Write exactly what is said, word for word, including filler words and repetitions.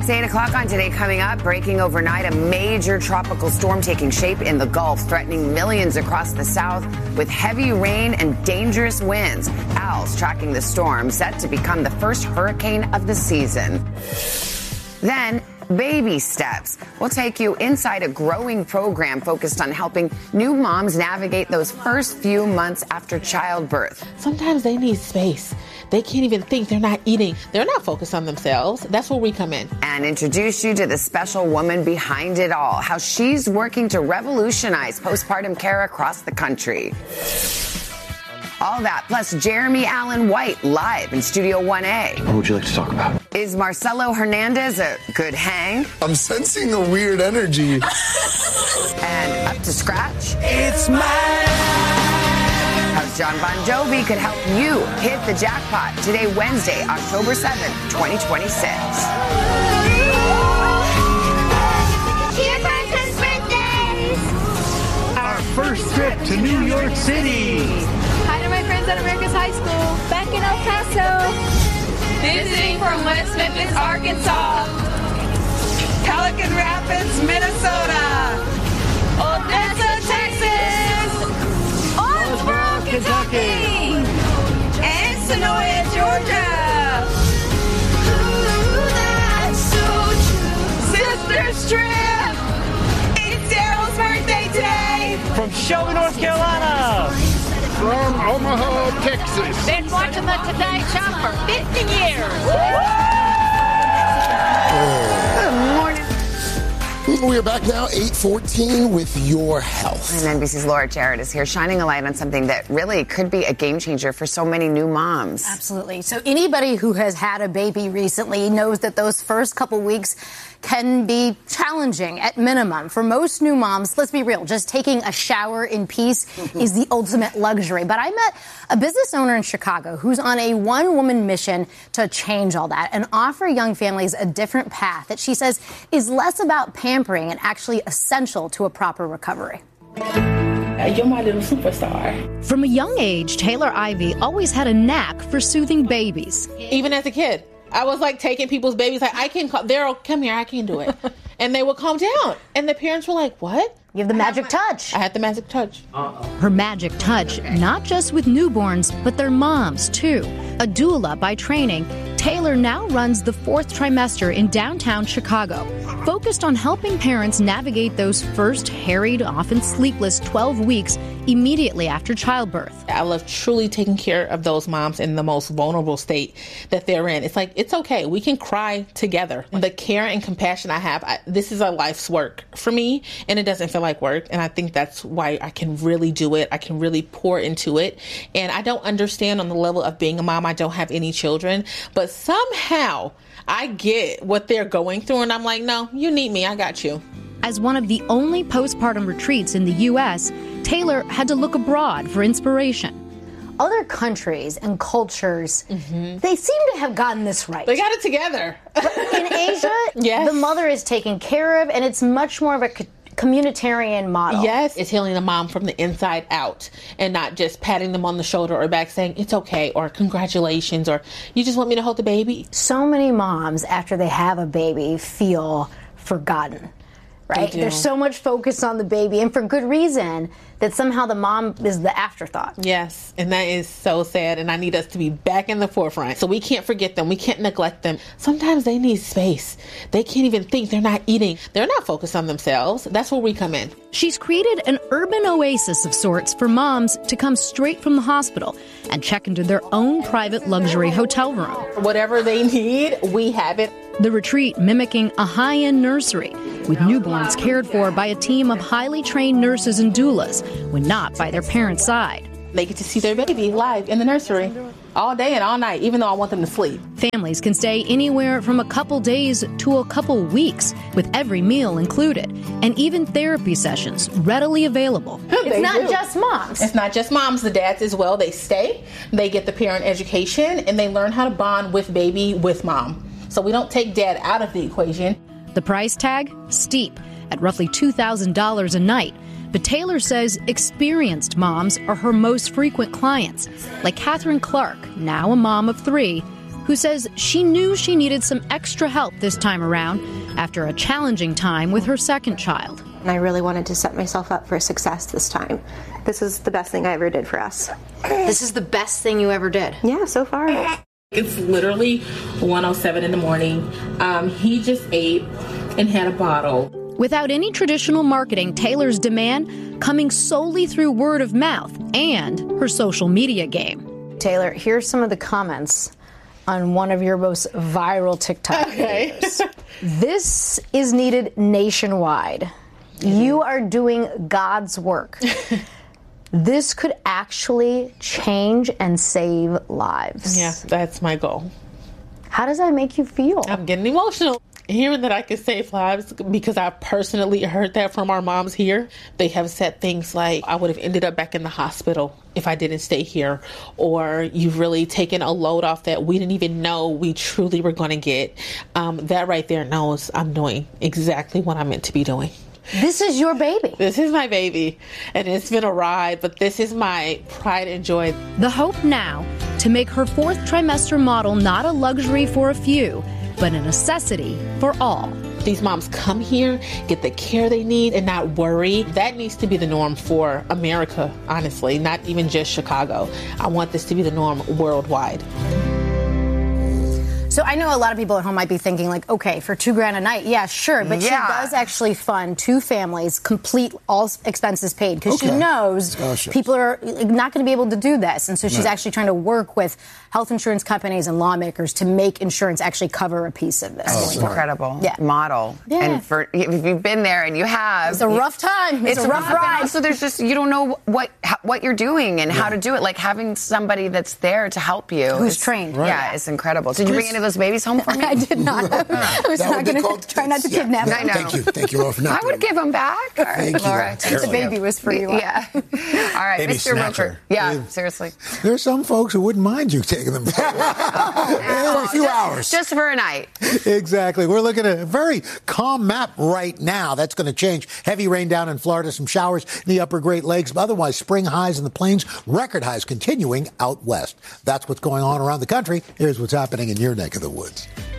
It's eight o'clock on Today. Coming up, breaking overnight, a major tropical storm taking shape in the Gulf, threatening millions across the south with heavy rain and dangerous winds. Al's tracking the storm, set to become the first hurricane of the season. Then, baby steps. We'll take you inside a growing program focused on helping new moms navigate those first few months after childbirth. Sometimes they need space. They can't even think. They're not eating. They're not focused on themselves. That's where we come in. And introduce you to the special woman behind it all, how she's working to revolutionize postpartum care across the country. All that, plus Jeremy Allen White live in Studio one A. What would you like to talk about? Is Marcelo Hernandez a good hang? I'm sensing a weird energy. And up to scratch? It's my How John Bon Jovi could help you hit the jackpot. Today, Wednesday, October seventh, twenty twenty-six. Cheers for Christmas birthdays! Our first trip to New York City. Hi to my friends at America's High School. Back in El Paso. Visiting from West Memphis, Arkansas. Pelican Rapids, Minnesota. Odessa, Texas. Owensboro, Kentucky. And Sonoya, Georgia. Ooh, that's so true. Sisters trip. It's Daryl's birthday today. From Shelby, North Carolina. From Omaha, Texas. Been watching the Today Show for fifty years. Good morning. We are back now, eight fourteen, with your health. And N B C's Laura Jarrett is here, shining a light on something that really could be a game changer for so many new moms. Absolutely. So anybody who has had a baby recently knows that those first couple weeks can be challenging at minimum. For most new moms, let's be real, just taking a shower in peace is the ultimate luxury. But I met a business owner in Chicago who's on a one-woman mission to change all that and offer young families a different path that she says is less about pampering and actually essential to a proper recovery. You're my little superstar. From a young age, Taylor Ivy always had a knack for soothing babies. Even as a kid, I was like taking people's babies, like, I can call, Daryl, come here, I can do it. And they would calm down. And the parents were like, what? You have the magic touch. I had the magic touch. Uh-oh. Her magic touch, not just with newborns, but their moms, too. A doula by training, Taylor now runs the fourth trimester in downtown Chicago, focused on helping parents navigate those first harried, often sleepless twelve weeks immediately after childbirth. I love truly taking care of those moms in the most vulnerable state that they're in. It's like, it's okay. We can cry together. The care and compassion I have, I, this is a life's work for me, and it doesn't feel like work. And I think that's why I can really do it. I can really pour into it. And I don't understand on the level of being a mom. I don't have any children, but somehow I get what they're going through. And I'm like, no, you need me. I got you. As one of the only postpartum retreats in the U S, Taylor had to look abroad for inspiration. Other countries and cultures, mm-hmm. they seem to have gotten this right. They got it together. In Asia, yes. the mother is taken care of, and it's much more of a communitarian model. Yes, it's healing the mom from the inside out and not just patting them on the shoulder or back saying, it's okay, or congratulations, or you just want me to hold the baby. So many moms, after they have a baby, feel forgotten. Right? There's so much focus on the baby, and for good reason, that somehow the mom is the afterthought. Yes, and that is so sad, and I need us to be back in the forefront. So we can't forget them. We can't neglect them. Sometimes they need space. They can't even think. They're not eating. They're not focused on themselves. That's where we come in. She's created an urban oasis of sorts for moms to come straight from the hospital and check into their own private luxury hotel room. Whatever they need, we have it. The retreat mimicking a high-end nursery, with newborns cared for by a team of highly trained nurses and doulas, when not by their parents' side. They get to see their baby live in the nursery all day and all night, even though I want them to sleep. Families can stay anywhere from a couple days to a couple weeks, with every meal included, and even therapy sessions readily available. It's not do. just moms. It's not just moms. The dads as well. They stay, they get the parent education, and they learn how to bond with baby with mom. So we don't take dad out of the equation. The price tag? Steep, at roughly two thousand dollars a night. But Taylor says experienced moms are her most frequent clients, like Catherine Clark, now a mom of three, who says she knew she needed some extra help this time around after a challenging time with her second child. And I really wanted to set myself up for success this time. This is the best thing I ever did for us. This is the best thing you ever did? Yeah, so far. It's literally one oh seven in the morning. Um, he just ate and had a bottle. Without any traditional marketing, Taylor's demand coming solely through word of mouth and her social media game. Taylor, here's some of the comments on one of your most viral TikTok okay. videos. This is needed nationwide. Mm-hmm. You are doing God's work. This could actually change and save lives. Yeah, that's my goal. How does that make you feel? I'm getting emotional. Hearing that I can save lives, because I personally heard that from our moms here. They have said things like, I would have ended up back in the hospital if I didn't stay here. Or you've really taken a load off that we didn't even know we truly were going to get. Um, that right there knows I'm doing exactly what I'm meant to be doing. This is your baby. This is my baby. And it's been a ride, but this is my pride and joy. The hope now to make her fourth trimester model not a luxury for a few, but a necessity for all. These moms come here, get the care they need, and not worry. That needs to be the norm for America, honestly, not even just Chicago. I want this to be the norm worldwide. So I know a lot of people at home might be thinking, like, okay, for two grand a night, yeah, sure. But yeah. she does actually fund two families, complete all expenses paid, because Okay. she knows Scholarships. people are not going to be able to do this. And so she's No. actually trying to work with health insurance companies and lawmakers to make insurance actually cover a piece of this. That's going forward. incredible Yeah. model. Yeah. And for if you've been there and you have, It's a rough time. It's, it's a rough and ride. Also, there's just you don't know what how, what you're doing and how to do it. Like having somebody that's there to help you, Who's is- trained. Right. Yeah, it's incredible. Did you bring any of those babies home for me? I did not. I was That not would be going called- to try not to yeah. kidnap I know. them. Thank you. Thank you, Laura, for not I would doing give them back. All right, Thank you, Laura. Laura. The baby was for you. Yeah. All right, Baby Mister snatcher. Roker. Yeah, Ew. seriously. There are some folks who wouldn't mind you taking them for a few just, hours. Just for a night. Exactly. We're looking at a very calm map right now. That's going to change. Heavy rain down in Florida, some showers in the upper Great Lakes. Otherwise, spring highs in the plains, record highs continuing out west. That's what's going on around the country. Here's what's happening in your neck of the woods.